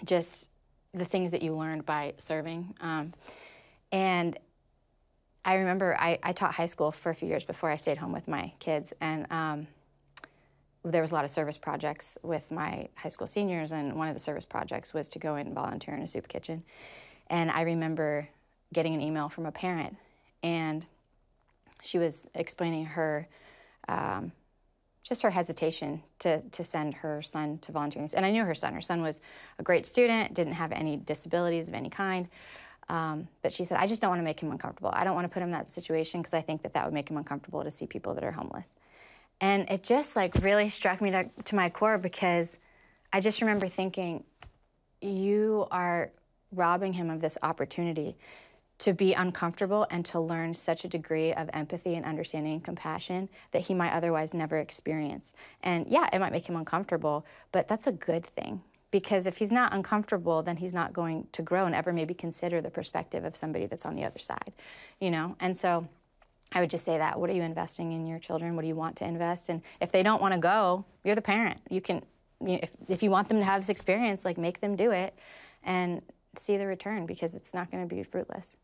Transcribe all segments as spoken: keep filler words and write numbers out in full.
just the things that you learned by serving. Um, and I remember I, I taught high school for a few years before I stayed home with my kids, and um, there was a lot of service projects with my high school seniors, and one of the service projects was to go in and volunteer in a soup kitchen. And I remember getting an email from a parent, and she was explaining her, um, just her hesitation to, to send her son to volunteering. And I knew her son. Her son was a great student, didn't have any disabilities of any kind. Um, but she said, I just don't want to make him uncomfortable. I don't want to put him in that situation because I think that that would make him uncomfortable to see people that are homeless. And it just like really struck me to, to my core, because I just remember thinking, you are robbing him of this opportunity to be uncomfortable and to learn such a degree of empathy and understanding and compassion that he might otherwise never experience. And yeah, it might make him uncomfortable, but that's a good thing. Because if he's not uncomfortable, then he's not going to grow and ever maybe consider the perspective of somebody that's on the other side, you know? And so I would just say that, what are you investing in your children? What do you want to invest? And if they don't want to go, you're the parent. You can, you know, if, if you want them to have this experience, like make them do it and see the return, because it's not going to be fruitless.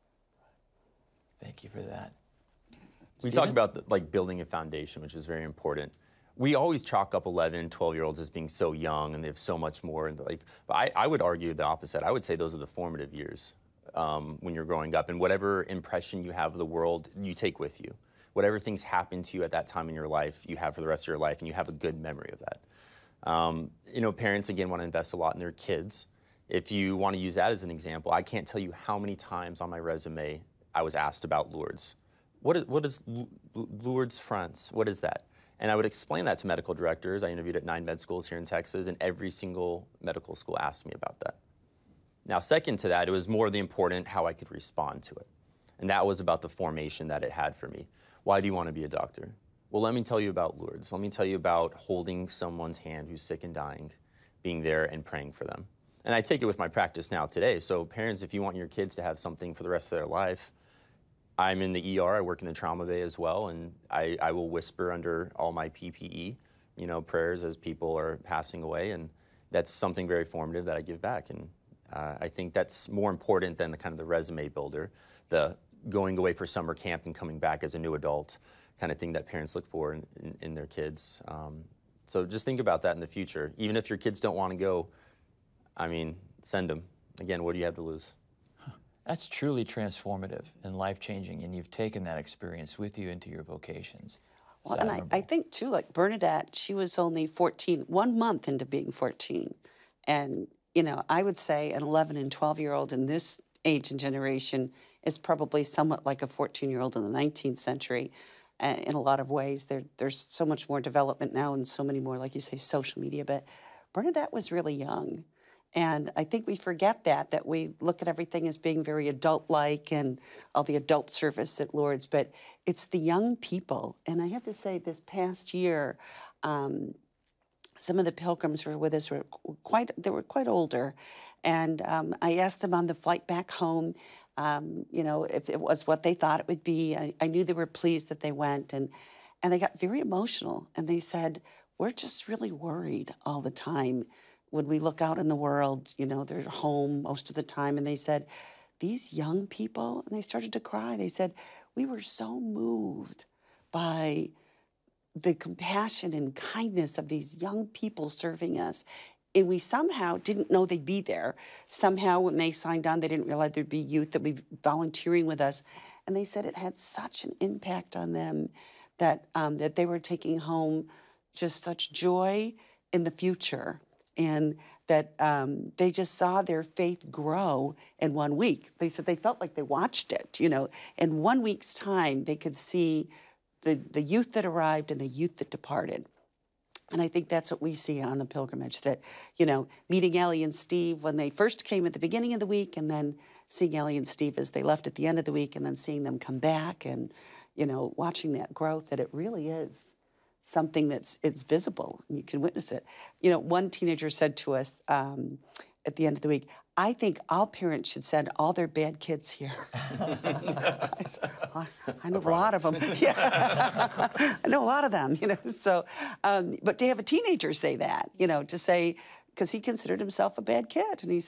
Thank you for that. We talk about the, like building a foundation, which is very important. We always chalk up eleven, twelve-year-olds as being so young and they have so much more in life. But I, I would argue the opposite. I would say those are the formative years um, when you're growing up, and whatever impression you have of the world, you take with you. Whatever things happen to you at that time in your life, you have for the rest of your life, and you have a good memory of that. Um, you know, parents, again, want to invest a lot in their kids. If you want to use that as an example, I can't tell you how many times on my resume I was asked about Lourdes. What is, what is Lourdes France? What is that? And I would explain that to medical directors. I interviewed at nine med schools here in Texas, and every single medical school asked me about that. Now, second to that, it was more the important how I could respond to it. And that was about the formation that it had for me. Why do you want to be a doctor? Well, let me tell you about Lourdes. Let me tell you about holding someone's hand who's sick and dying, being there and praying for them. And I take it with my practice now today. So parents, if you want your kids to have something for the rest of their life, I'm in the E R, I work in the trauma bay as well, and I, I will whisper under all my P P E, you know, prayers as people are passing away, and that's something very formative that I give back. And uh, I think that's more important than the kind of the resume builder, the going away for summer camp and coming back as a new adult kind of thing that parents look for in, in, in their kids. Um, so just think about that in the future. Even if your kids don't want to go, I mean, send them. Again, what do you have to lose? That's truly transformative and life-changing, and you've taken that experience with you into your vocations. Well, and I, I think, too, like Bernadette, she was only fourteen, one month into being fourteen. And, you know, I would say an eleven and twelve-year-old in this age and generation is probably somewhat like a fourteen-year-old in the nineteenth century uh, in a lot of ways. There, there's so much more development now and so many more, like you say, social media. But Bernadette was really young. And I think we forget that, that we look at everything as being very adult-like and all the adult service at Lourdes, but it's the young people. And I have to say, this past year, um, some of the pilgrims who were with us were quite, they were quite older. And um, I asked them on the flight back home, um, you know, if it was what they thought it would be. I, I knew they were pleased that they went, and, and they got very emotional. And they said, we're just really worried all the time. When we look out in the world, you know, they're home most of the time, and they said, these young people, and they started to cry. They said, we were so moved by the compassion and kindness of these young people serving us. And we somehow didn't know they'd be there. Somehow when they signed on, they didn't realize there'd be youth that would be volunteering with us. And they said it had such an impact on them that, um, that they were taking home just such joy in the future. And that um, they just saw their faith grow in one week. They said they felt like they watched it, you know. In one week's time, they could see the, the youth that arrived and the youth that departed. And I think that's what we see on the pilgrimage, that, you know, meeting Ellie and Steve when they first came at the beginning of the week, and then seeing Ellie and Steve as they left at the end of the week, and then seeing them come back and, you know, watching that growth, that it really is something that's it's visible, and you can witness it. You know, one teenager said to us um, at the end of the week, I think all parents should send all their bad kids here. I, said, I, I know a, a lot of them. Yeah. I know a lot of them, you know. So, um, but to have a teenager say that, you know, to say, because he considered himself a bad kid, and he